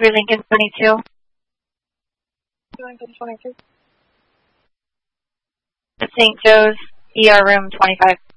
3 Lincoln 22. Lincoln 22. St. Joe's, ER room 25.